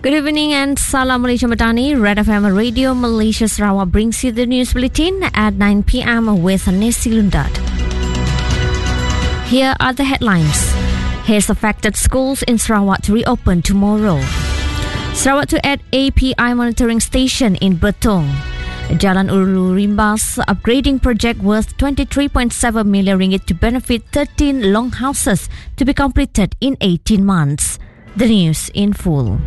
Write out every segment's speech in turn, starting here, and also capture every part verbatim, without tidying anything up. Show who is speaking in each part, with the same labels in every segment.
Speaker 1: Good evening and Salam Malaysia Madani. Red F M Radio Malaysia Sarawak brings you the news bulletin at nine p.m. with Nesi Lundat. Here are the headlines. Haze affected schools in Sarawak to reopen tomorrow. Sarawak to add A P I monitoring station in Betong. Jalan Ulu Rimbas upgrading project worth twenty-three point seven million ringgit to benefit thirteen longhouses to be completed in eighteen months. The news in full.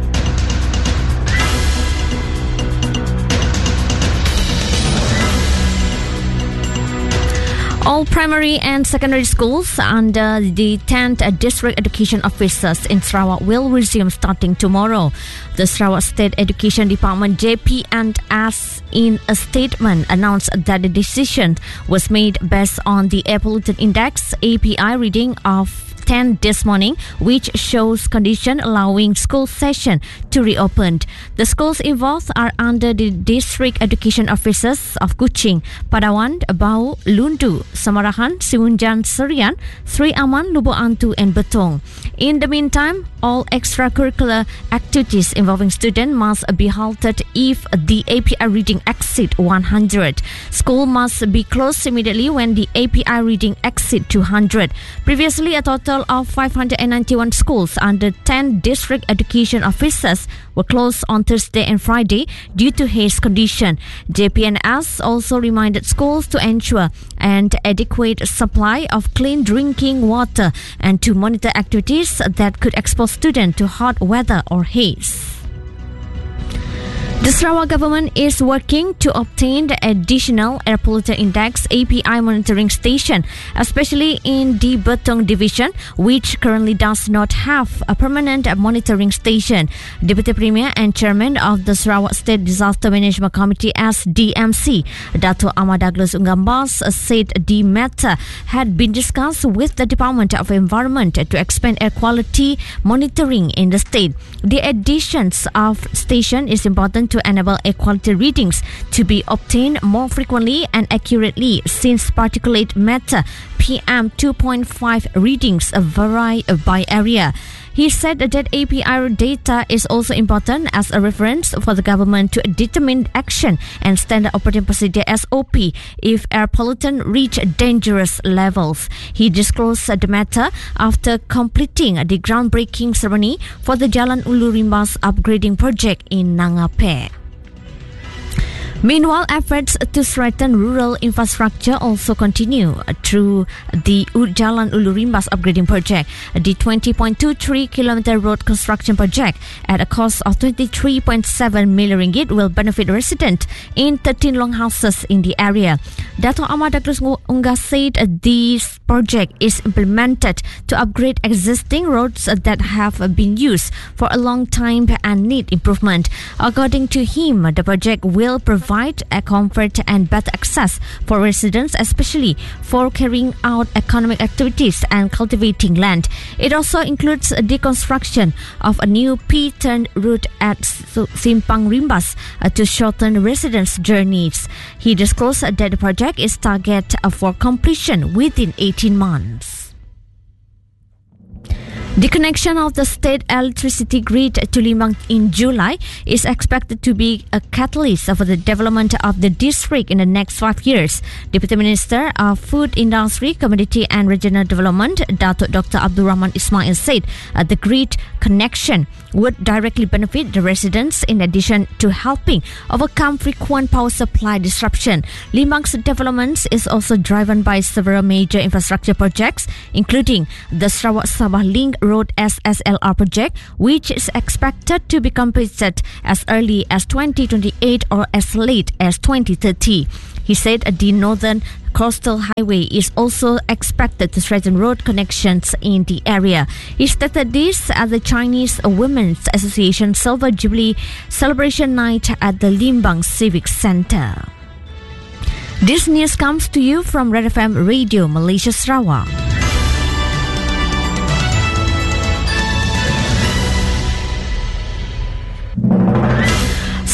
Speaker 1: All primary and secondary schools under the tenth District Education Officers in Sarawak will resume starting tomorrow. The Sarawak State Education Department J P and S in a statement announced that the decision was made based on the Air Pollutant Index A P I reading of ten this morning, which shows condition allowing school session to reopen. The schools involved are under the District Education Officers of Kuching, Padawan, Bau, Lundu, Samarahan, Simunjan, Serian, Sri Aman, Lubuk Antu and Betong. In the meantime, all extracurricular activities involving students must be halted if the A P I reading exceeds one hundred. School must be closed immediately when the A P I reading exceeds two hundred. Previously, a total of five hundred ninety-one schools under ten district education officers were closed on Thursday and Friday due to haze condition. J P N S also reminded schools to ensure an adequate supply of clean drinking water and to monitor activities that could expose students to hot weather or haze. The Sarawak government is working to obtain the additional Air Pollutant Index A P I monitoring station, especially in the Betong division, which currently does not have a permanent monitoring station. Deputy Premier and Chairman of the Sarawak State Disaster Management Committee S D M C, Dato' Ahmad Douglas Ungambas, said the matter had been discussed with the Department of Environment to expand air quality monitoring in the state. The additions of station is important to enable air quality readings to be obtained more frequently and accurately, since particulate matter P M two point five readings vary by area. He said that A P I data is also important as a reference for the government to determine action and standard operating procedure S O P if air pollutant reach dangerous levels. He disclosed the matter after completing the groundbreaking ceremony for the Jalan Ulu Rimbas upgrading project in Nangape. Meanwhile, efforts to strengthen rural infrastructure also continue through the Jalan Ulu Rimbas upgrading project. The twenty point two three kilometer road construction project at a cost of twenty-three point seven million ringgit will benefit residents in thirteen longhouses in the area. Dato' Ahmad Douglas Unggas said this project is implemented to upgrade existing roads that have been used for a long time and need improvement. According to him, the project will provide a comfort and better access for residents, especially for carrying out economic activities and cultivating land. It also includes the construction of a new P-turn route at Simpang Rimbas uh, to shorten residents' journeys. He disclosed that the project is targeted for completion within eighteen months. The connection of the state electricity grid to Limbang in July is expected to be a catalyst for the development of the district in the next five years. Deputy Minister of Food Industry, Community and Regional Development, Dato' Doctor Abdul Rahman Ismail said uh, the grid connection would directly benefit the residents in addition to helping overcome frequent power supply disruption. Limbang's development is also driven by several major infrastructure projects, including the Sarawak-Sabah Link Road S S L R project, which is expected to be completed as early as twenty twenty-eight or as late as twenty thirty. He said the Northern Coastal Highway is also expected to strengthen road connections in the area. He stated this at the Chinese Women's Association Silver Jubilee Celebration Night at the Limbang Civic Centre. This news comes to you from Red F M Radio Malaysia Sarawak.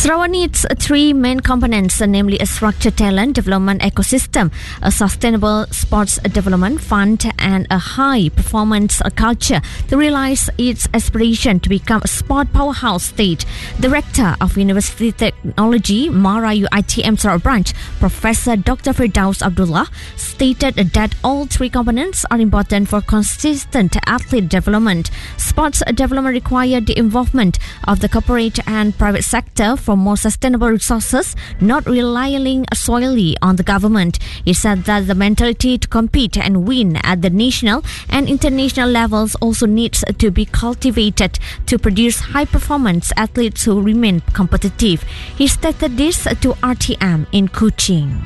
Speaker 1: Sarawak needs three main components, namely a structured talent development ecosystem, a sustainable sports development fund, and a high-performance culture to realize its aspiration to become a sport powerhouse state. Director of University Technology, Mara U I T M Sarawak branch, Professor Doctor Firdaus Abdullah, stated that all three components are important for consistent athlete development. Sports development requires the involvement of the corporate and private sector for more sustainable resources, not relying solely on the government. He said that the mentality to compete and win at the national and international levels also needs to be cultivated to produce high-performance athletes who remain competitive. He stated this to R T M in Kuching.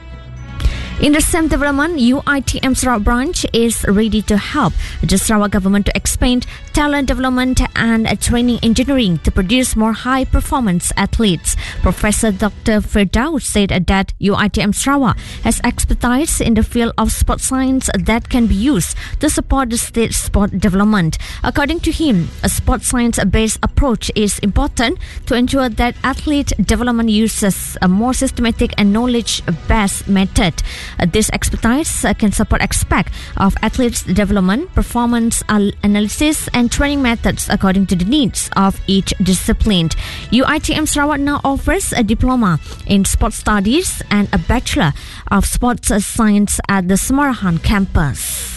Speaker 1: In the same development, U I T M Sarawak branch is ready to help the Sarawak government to expand talent development and training engineering to produce more high-performance athletes. Professor Doctor Firdaus said that U I T M Sarawak has expertise in the field of sport science that can be used to support the state sport development. According to him, a sport science-based approach is important to ensure that athlete development uses a more systematic and knowledge-based method. Uh, this expertise uh, can support aspects of athletes' development, performance al- analysis, and training methods according to the needs of each discipline. U I T M Sarawak now offers a diploma in sports studies and a bachelor of sports science at the Semarahan campus.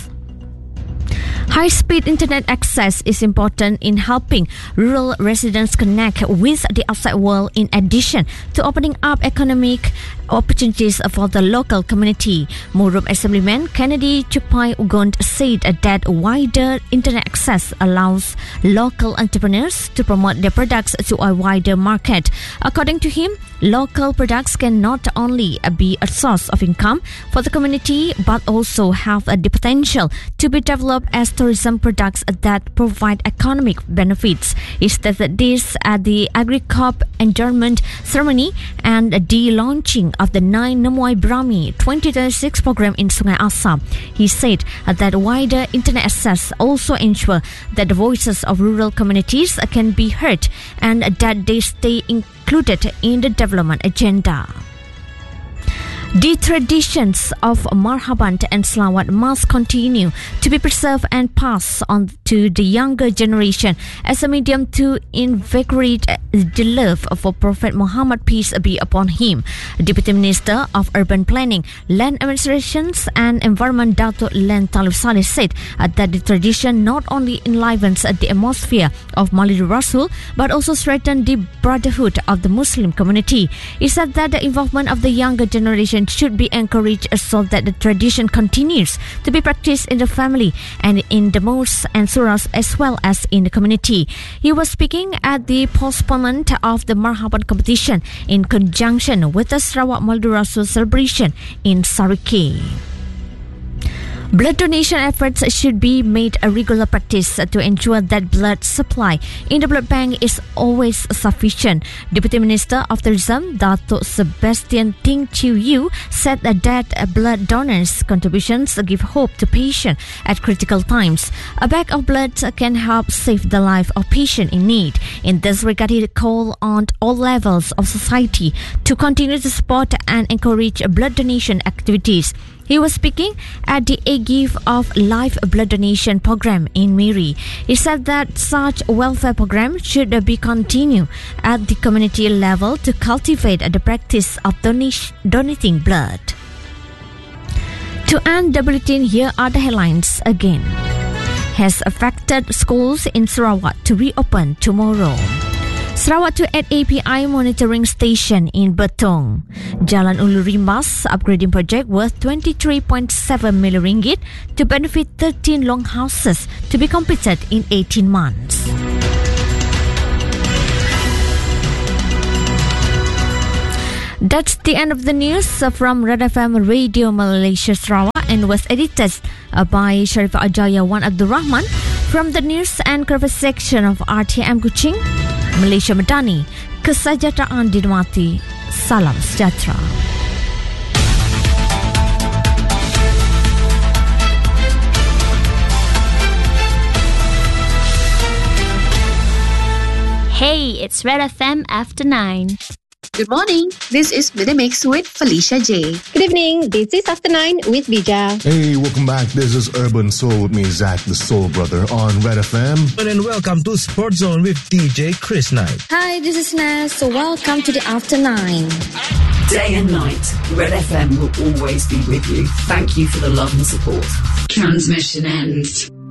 Speaker 1: High-speed internet access is important in helping rural residents connect with the outside world in addition to opening up economic opportunities for the local community. Murum Assemblyman Kennedy Chupai Ugond said that wider internet access allows local entrepreneurs to promote their products to a wider market. According to him, local products can not only be a source of income for the community but also have the potential to be developed as tourism products that provide economic benefits. He stated this at the AgriCorp endorsement ceremony and the launching of the Nine Namuai Brahmi twenty twenty-six program in Sungai Asam. He said that wider internet access also ensure that the voices of rural communities can be heard and that they stay included in the development agenda. The traditions of Marhaban and Selawat must continue to be preserved and passed on to the younger generation as a medium to invigorate the love for Prophet Muhammad, peace be upon him. Deputy Minister of Urban Planning, Land Administrations and Environment, Dato' Len Talib Saleh, said that the tradition not only enlivens the atmosphere of Maulid Rasul but also strengthens the brotherhood of the Muslim community. He said that the involvement of the younger generation should be encouraged so that the tradition continues to be practiced in the family and in the mosques and surahs as well as in the community. He was speaking at the postponement of the Marhaban competition in conjunction with the Sarawak Maulid Rasul celebration in Sariki. Blood donation efforts should be made a regular practice to ensure that blood supply in the blood bank is always sufficient. Deputy Minister of Tourism, Dato' Sebastian Ting Chiu Yu, said that blood donors' contributions give hope to patients at critical times. A bag of blood can help save the life of patient in need. In this regard, he called on all levels of society to continue to support and encourage blood donation activities. He was speaking at the A Give of Life Blood Donation program in Miri. He said that such welfare program should be continued at the community level to cultivate the practice of donation, donating blood. To end the bulletin, here are the headlines again. Has affected schools in Sarawak to reopen tomorrow. Sarawak to add A P I monitoring station in Betong. Jalan Ulu Rimbas upgrading project worth twenty-three point seven million ringgit to benefit thirteen longhouses to be completed in eighteen months. That's the end of the news from Red F M Radio Malaysia Sarawak and was edited by Sharifah Ajaya Wan Abdul Rahman from the news and cover section of R T M Kuching. Malaysia Madani, kesejahteraan dinikmati. Salam sejahtera.
Speaker 2: Hey, it's Red F M after nine.
Speaker 3: Good morning. This is Minimix with Felicia J.
Speaker 4: Good evening. This is After Nine with Bija.
Speaker 5: Hey, welcome back. This is Urban Soul with me, Zach, the Soul Brother, on Red F M.
Speaker 6: And welcome to Sports Zone with D J Chris Knight.
Speaker 7: Hi, this is Naz. So welcome to the After Nine.
Speaker 8: Day and night, Red F M will always be with you. Thank you for the love and support. Transmission ends.